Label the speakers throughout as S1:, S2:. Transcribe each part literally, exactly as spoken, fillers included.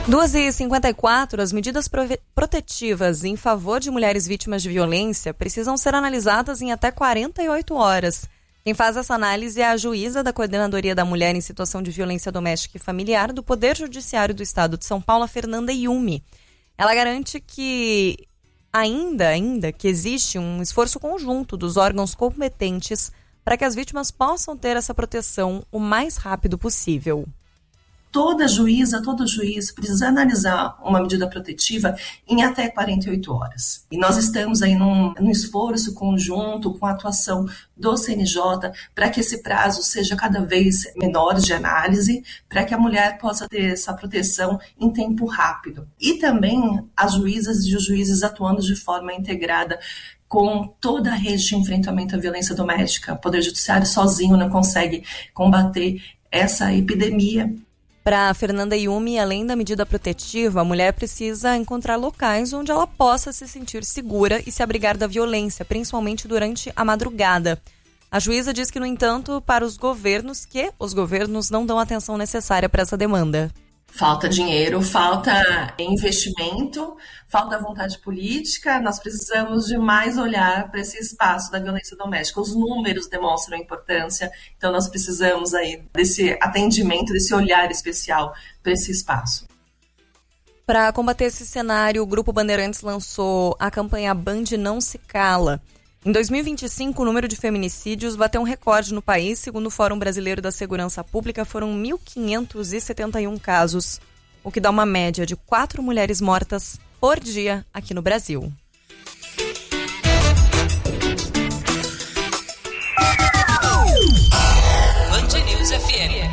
S1: duas e cinquenta e quatro, as medidas protetivas em favor de mulheres vítimas de violência precisam ser analisadas em até quarenta e oito horas. Quem faz essa análise é a juíza da Coordenadoria da Mulher em Situação de Violência Doméstica e Familiar do Poder Judiciário do Estado de São Paulo, Fernanda Yumi. Ela garante que ainda, ainda que existe um esforço conjunto dos órgãos competentes para que as vítimas possam ter essa proteção o mais rápido possível.
S2: Toda juíza, todo juiz precisa analisar uma medida protetiva em até quarenta e oito horas. E nós estamos aí num, num esforço conjunto com a atuação do C N J para que esse prazo seja cada vez menor de análise, para que a mulher possa ter essa proteção em tempo rápido. E também as juízas e os juízes atuando de forma integrada com toda a rede de enfrentamento à violência doméstica. O Poder Judiciário sozinho não consegue combater essa epidemia.
S1: Para Fernanda Yumi, além da medida protetiva, a mulher precisa encontrar locais onde ela possa se sentir segura e se abrigar da violência, principalmente durante a madrugada. A juíza diz que, no entanto, para os governos, que os governos não dão a atenção necessária para essa demanda.
S2: Falta dinheiro, falta investimento, falta vontade política. Nós precisamos de mais olhar para esse espaço da violência doméstica. Os números demonstram a importância, então nós precisamos aí desse atendimento, desse olhar especial para esse espaço.
S1: Para combater esse cenário, o Grupo Bandeirantes lançou a campanha Band Não Se Cala. Em dois mil e vinte e cinco, o número de feminicídios bateu um recorde no país. Segundo o Fórum Brasileiro da Segurança Pública, foram mil quinhentos e setenta e um casos, o que dá uma média de quatro mulheres mortas por dia aqui no Brasil.
S3: Band News F M.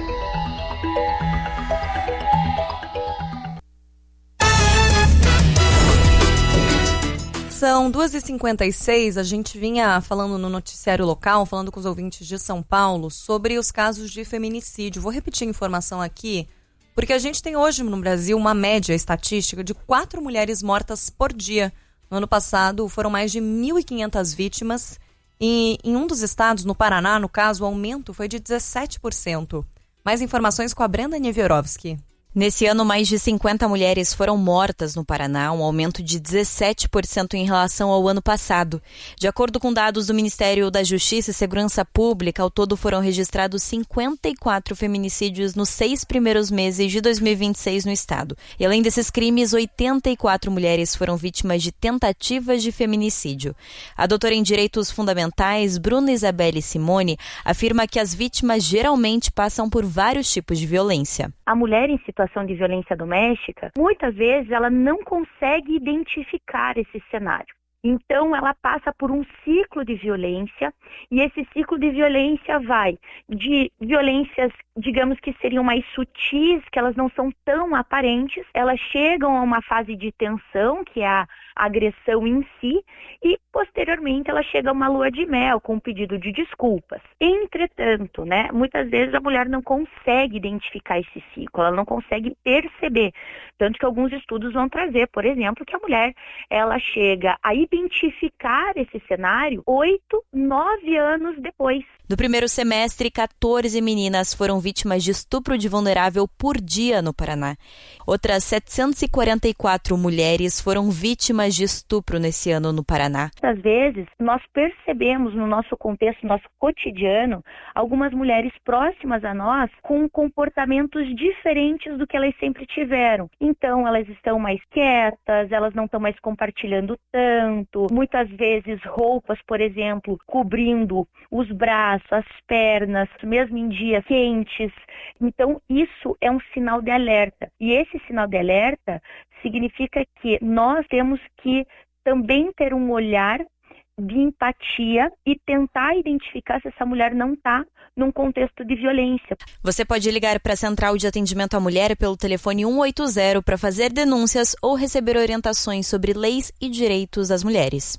S1: São duas e cinquenta e seis, a gente vinha falando no noticiário local, falando com os ouvintes de São Paulo, sobre os casos de feminicídio. Vou repetir a informação aqui, porque a gente tem hoje no Brasil uma média estatística de quatro mulheres mortas por dia. No ano passado foram mais de mil e quinhentas vítimas e em um dos estados, no Paraná, no caso, o aumento foi de dezessete por cento. Mais informações com a Brenda Niewiorowski.
S4: Nesse ano, mais de cinquenta mulheres foram mortas no Paraná, um aumento de dezessete por cento em relação ao ano passado. De acordo com dados do Ministério da Justiça e Segurança Pública, ao todo foram registrados cinquenta e quatro feminicídios nos seis primeiros meses de dois mil e vinte e seis no estado. E além desses crimes, oitenta e quatro mulheres foram vítimas de tentativas de feminicídio. A doutora em Direitos Fundamentais, Bruna Isabelle Simone, afirma que as vítimas geralmente passam por vários tipos de violência.
S5: A mulher em situação de violência doméstica, muitas vezes ela não consegue identificar esse cenário. Então, ela passa por um ciclo de violência e esse ciclo de violência vai de violências, digamos que seriam mais sutis, que elas não são tão aparentes, elas chegam a uma fase de tensão, que é a agressão em si, e posteriormente ela chega a uma lua de mel com um pedido de desculpas. Entretanto, né, muitas vezes a mulher não consegue identificar esse ciclo, ela não consegue perceber. Tanto que alguns estudos vão trazer, por exemplo, que a mulher ela chega a identificar esse cenário oito, nove anos depois.
S4: No primeiro semestre, quatorze meninas foram vítimas de estupro de vulnerável por dia no Paraná. Outras setecentas e quarenta e quatro mulheres foram vítimas de estupro nesse ano no Paraná.
S5: Às vezes, nós percebemos no nosso contexto, no nosso cotidiano, algumas mulheres próximas a nós com comportamentos diferentes do que elas sempre tiveram. Então, elas estão mais quietas, elas não estão mais compartilhando tanto. Muitas vezes, roupas, por exemplo, cobrindo os braços, as pernas, mesmo em dias quentes. Então, isso é um sinal de alerta. E esse sinal de alerta significa que nós temos que também ter um olhar de empatia e tentar identificar se essa mulher não está num contexto de violência.
S4: Você pode ligar para a Central de Atendimento à Mulher pelo telefone cento e oitenta para fazer denúncias ou receber orientações sobre leis e direitos das mulheres.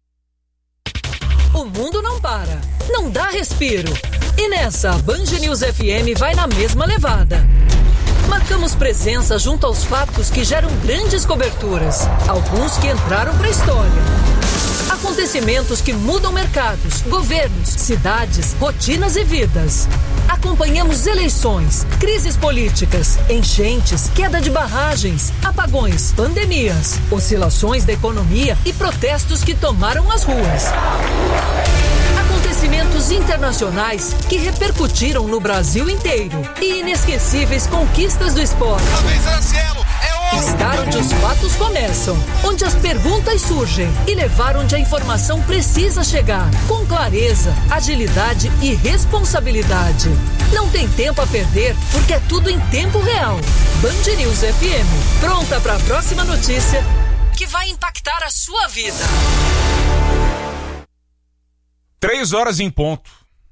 S3: O mundo não para, não dá respiro. E nessa, a Band News F M vai na mesma levada. Marcamos presença junto aos fatos que geram grandes coberturas, alguns que entraram para a história. Acontecimentos que mudam mercados, governos, cidades, rotinas e vidas. Acompanhamos eleições, crises políticas, enchentes, queda de barragens, apagões, pandemias, oscilações da economia e protestos que tomaram as ruas. Acontecimentos internacionais que repercutiram no Brasil inteiro e inesquecíveis conquistas do esporte. Estar onde os fatos começam, onde as perguntas surgem e levar onde a informação precisa chegar, com clareza, agilidade e responsabilidade. Não tem tempo a perder, porque é tudo em tempo real. Band News F M, pronta para a próxima notícia que vai impactar a sua vida.
S6: Três horas em ponto.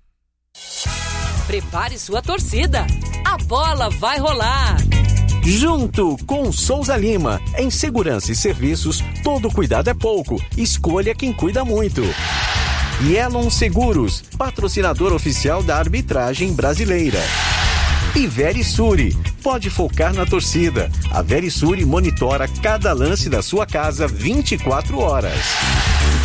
S3: Prepare sua torcida. A bola vai rolar.
S7: Junto com Souza Lima, em segurança e serviços, todo cuidado é pouco. Escolha quem cuida muito. Yelon Seguros, patrocinador oficial da arbitragem brasileira. E Verisure, pode focar na torcida. A Verisure monitora cada lance da sua casa vinte e quatro horas.